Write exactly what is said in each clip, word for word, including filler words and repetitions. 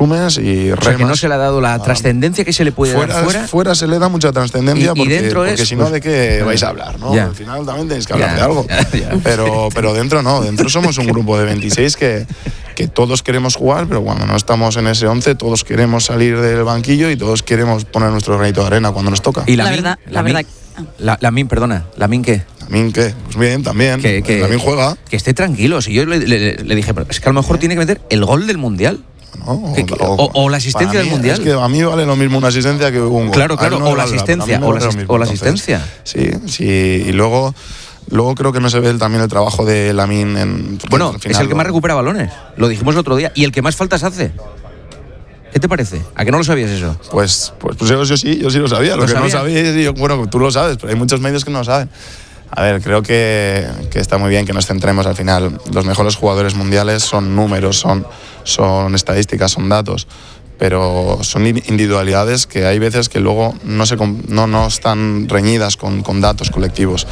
asumes y remas. O sea, que no se le ha dado la trascendencia que se le puede fuera, dar fuera. Fuera se le da mucha trascendencia y, porque, y dentro porque es, si no, pues, ¿de qué vais a hablar? ¿no? Ya. Al final también tenéis que hablar Ya, de algo. ya, ya. Pero, pero dentro no, dentro somos un grupo de veintiséis que, que todos queremos jugar, pero cuando no estamos en ese once, todos queremos salir del banquillo y todos queremos poner nuestro granito de arena cuando nos toca. Y la, La min, verdad, la, la min, verdad. La, la min, perdona, la min qué. ¿También qué? Pues bien, también. Que, que, también juega. Que esté tranquilo. Si yo le, le, le dije, pero es que a lo mejor tiene que meter el gol del Mundial. ¿No? Que, que, o, o la asistencia mí, del Mundial. Es que a mí vale lo mismo una asistencia que un gol. Claro, claro, no o la vale, asistencia, no o la, vale asist- mismo, o la entonces, asistencia. Sí, sí, y luego... Luego creo que no se ve también el trabajo de Lamine en... Bueno, al final es el que lo- más recupera balones. Lo dijimos el otro día. Y el que más faltas hace. ¿Qué te parece? ¿A que no lo sabías eso? Pues, pues, pues yo, yo sí, yo sí lo sabía. Lo, ¿Lo que sabía? no sabía, yo, bueno, tú lo sabes, pero hay muchos medios que no lo saben. A ver, creo que, que está muy bien que nos centremos al final. Los mejores jugadores mundiales son números, son, son estadísticas, son datos, pero son individualidades que hay veces que luego no, se, no, no están reñidas con, con datos colectivos.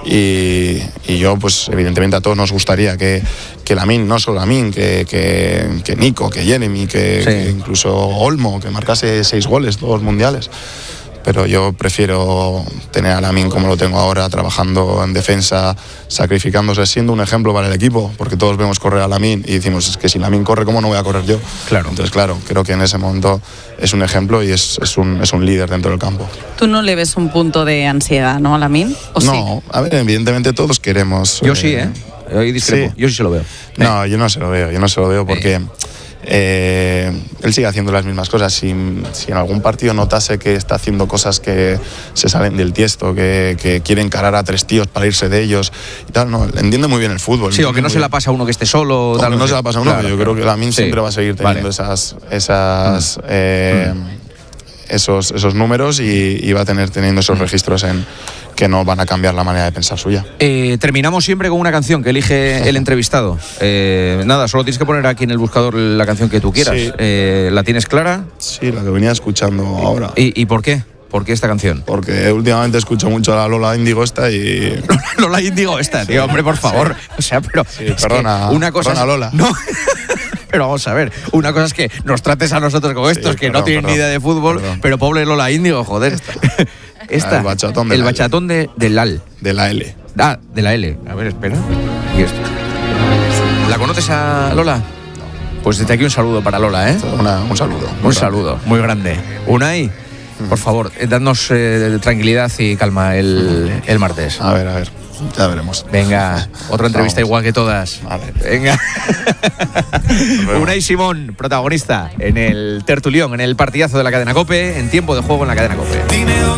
Y, y yo, pues evidentemente a todos nos gustaría que, que Lamine, no solo Lamine, que, que, que Nico, que Jeremy, que, Sí. que incluso Olmo, que marcase seis goles, dos mundiales. Pero yo prefiero tener a Lamine como lo tengo ahora, trabajando en defensa, sacrificándose, siendo un ejemplo para el equipo, porque todos vemos correr a Lamine y decimos, es que si Lamine corre, ¿cómo no voy a correr yo? Claro. Entonces, claro, creo que en ese momento es un ejemplo y es, es, un, es un líder dentro del campo. Tú no le ves un punto de ansiedad, ¿no, a Lamine? ¿O sí? No, a ver, evidentemente todos queremos... Yo sí, ¿eh? Hoy discrepo. Sí. Yo sí se lo veo. No, yo no se lo veo, yo no se lo veo porque... Eh, él sigue haciendo las mismas cosas. Si, si en algún partido notase que está haciendo cosas que se salen del tiesto, que, que quiere encarar a tres tíos para irse de ellos y tal, no, entiende muy bien el fútbol. Sí, o que no se la pasa a uno que esté solo. O Tal, que no se la pasa a uno, claro, pero yo claro. creo que Lamine Sí. siempre va a seguir teniendo Vale. esas, esas, Mm. eh, Mm. esos, esos números y, y va a tener teniendo esos Mm. registros en que no van a cambiar la manera de pensar suya. Eh, terminamos siempre con una canción que elige el entrevistado. Eh, nada, solo tienes que poner aquí en el buscador la canción que tú quieras. Sí. Eh, ¿La tienes clara? Sí, la que venía escuchando ahora. ¿Y, y por qué? ¿Por qué esta canción? Porque últimamente escucho mucho a la Lola Índigo esta y... Lola Índigo esta, tío, hombre, por favor. O sea, pero... Sí, es perdona, que una cosa perdona, es- Lola. No. Pero vamos a ver, una cosa es que nos trates a nosotros como estos, Sí, que perdón, no tienen perdón, ni idea de fútbol, perdón. pero pobre Lola Índigo, joder. Esta. El bachatón de El la L. bachatón de, del Al. de la L. Ah, de la L. A ver, espera. Y esto. ¿La conoces a Lola? Pues desde aquí un saludo para Lola, ¿eh? Una- un saludo. Un saludo, muy grande. Unai, por favor, eh, dadnos eh, tranquilidad y calma el, el martes. A ver, a ver. Ya veremos. Venga, otra entrevista Vamos. igual que todas. Vale. Venga. vemos. Unai Simón, protagonista en el tertulión, en el partidazo de la cadena COPE, en tiempo de juego en la cadena COPE.